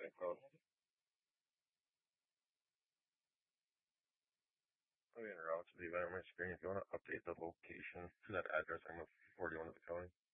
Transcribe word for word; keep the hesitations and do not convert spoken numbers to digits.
zip code. I'll be in route to the event on my screen. If you want to update the location to that address, I'm gonna forward you one of the code.